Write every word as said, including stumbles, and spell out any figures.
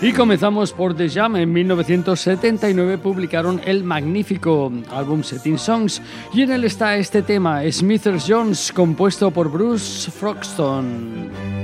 Y comenzamos por The Jam. En mil novecientos setenta y nueve publicaron el magnífico álbum Setting Songs y en él está este tema, Smithers Jones, compuesto por Bruce Frogston.